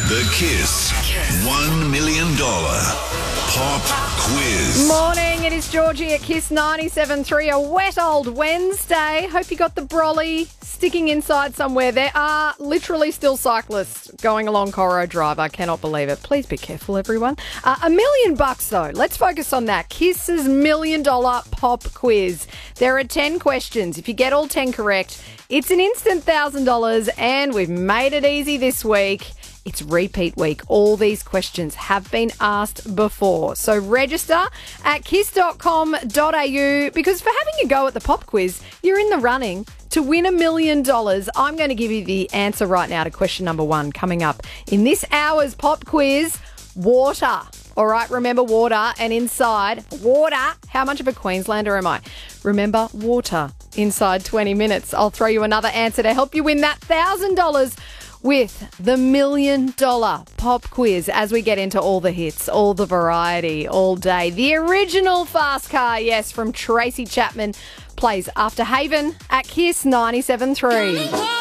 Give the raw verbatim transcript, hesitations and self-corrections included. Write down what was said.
The Kiss one million dollars Pop Quiz. Morning, it is Georgie at Kiss ninety-seven point three, a wet old Wednesday. Hope you got the brolly sticking inside somewhere. There are literally still cyclists going along Corro Drive. I cannot believe it. Please be careful, everyone. Uh, a million bucks, though. Let's focus on that. Kiss's million dollar pop quiz. There are ten questions. If you get all ten correct, it's an instant one thousand dollars, and we've made it easy this week. It's repeat week. All these questions have been asked before. So register at kiss dot com dot a u because for having a go at the pop quiz, you're in the running to win a million dollars. I'm going to give you the answer right now to question number one coming up in this hour's pop quiz. Water. All right, remember water, and inside water, how much of a Queenslander am I? Remember water inside twenty minutes. I'll throw you another answer to help you win that one thousand dollars with the million dollar pop quiz as we get into all the hits, all the variety, all day. The original Fast Car, yes, from Tracy Chapman, plays after Haven at Kiss ninety-seven point three.